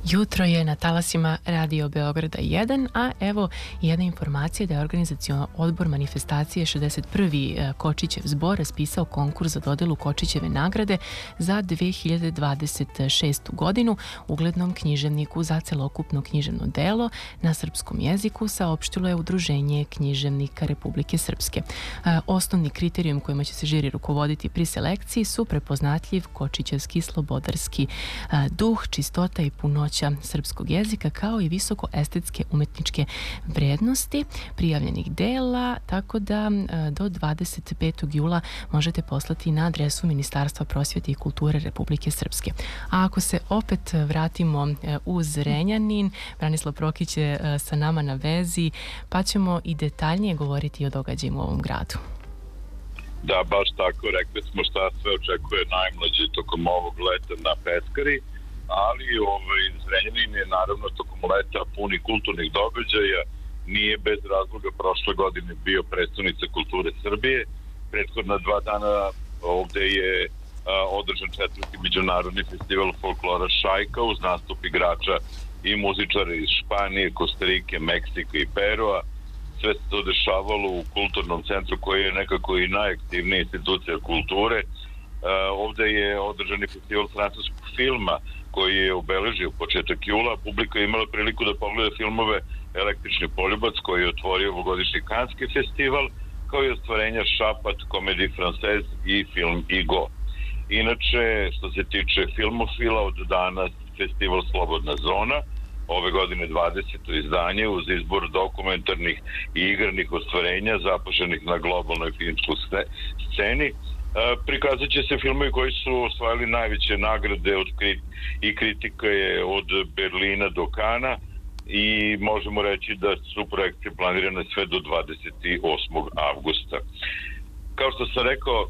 Jutro je na talasima Radio Beograda 1, a evo jedna informacija da je organizacioni odbor manifestacije 61. Kočićev zbor raspisao konkurs za dodelu Kočićeve nagrade za 2026. godinu uglednom književniku za celokupno književno delo na srpskom jeziku, saopštilo je Udruženje književnika Republike Srpske. Osnovni kriterijum kojima će se žiri rukovoditi pri selekciji su prepoznatljiv kočićevski slobodarski duh, čistota i punoća srpskog jezika, kao i visoko estetske umetničke vrednosti prijavljenih dela, tako da do 25. jula možete poslati na adresu Ministarstva prosvjete i kulture Republike Srpske. A ako se opet vratimo u Zrenjanin, Branislav Prokić je sa nama na vezi, pa ćemo i detaljnije govoriti o događajima u ovom gradu. Da, baš tako, rekli smo šta sve očekuje najmlađi tokom ovog leta na Peskari, ali Zrenjanin je naravno tokom leta puni kulturnih događaja, nije bez razloga prošle godine bio predstavnica kulture Srbije. Prethodna 2 dana ovde je održan 4. međunarodni festival folklora Šajka uz nastup igrača i muzičara iz Španije, Kostarike, Meksika i Perua. Sve se to dešavalo u kulturnom centru koji je nekako i najaktivnija institucija kulture. Ovde je održan festival francuskog filma koji je obeležio početak jula. Publika je imala priliku da pogleda filmove Električni poljubac koji je otvorio ovogodišnji Kanski festival, kao i ostvarenja Šapat, Comédie Française i film Igo. Inače, što se tiče filmofila, od danas festival Slobodna zona, ove godine 20. izdanje uz izbor dokumentarnih i igranih ostvarenja zapošljenih na globalnoj filmskoj sceni. Prikazat će se filmovi koji su osvajali najveće nagrade i kritika je od Berlina do Kana i možemo reći da su projekcije planirane sve do 28. avgusta. Kao što sam rekao,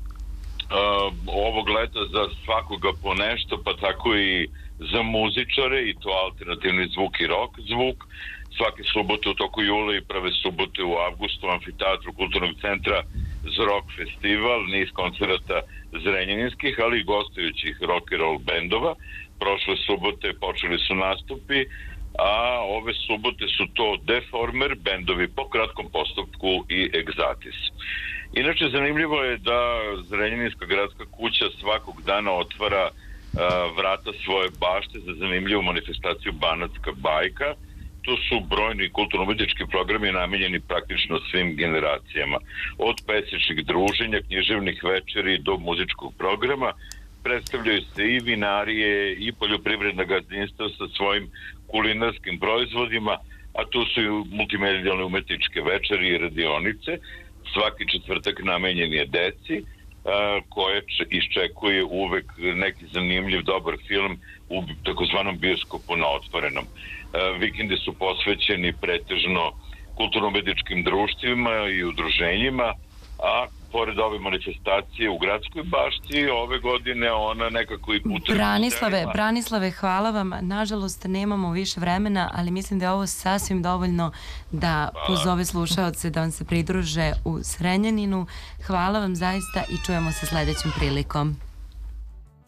ovog leta za svakoga po nešto, pa tako i za muzičare, i to alternativni zvuk i rock zvuk. Svake subote u toku jula i prve subote u avgustu u amfiteatru Kulturnog centra Zrock festival, niz koncerata zrenjaninskih, ali i gostujućih rock and roll bendova. Prošle subote počeli su nastupi, a ove subote su to Deformer, bendovi po kratkom postupku i Exatis. Inače, zanimljivo je da Zrenjaninska gradska kuća svakog dana otvara vrata svoje bašte za zanimljivu manifestaciju Banatska bajka. Tu su brojni kulturno-umetnički programi namenjeni praktično svim generacijama. Od pesničkih druženja, književnih večeri do muzičkog programa. Predstavljaju se i vinarije i poljoprivredna gazdinstva sa svojim kulinarskim proizvodima, a tu su i multimedijalne umetničke večeri i radionice. Svaki četvrtak namenjen je deci, koje iščekuje uvek neki zanimljiv, dobar film u takozvanom bioskopu na otvorenom. Vikendi su posvećeni pretežno kulturno-umetničkim društvima i udruženjima, a pored ove manifestacije u gradskoj bašti ove godine ona nekako i putem... Branislave, hvala vam. Nažalost, nemamo više vremena, ali mislim da je ovo sasvim dovoljno da pozove slušaoce da vam se pridruže u Zrenjaninu. Hvala vam zaista i čujemo se sledećom prilikom.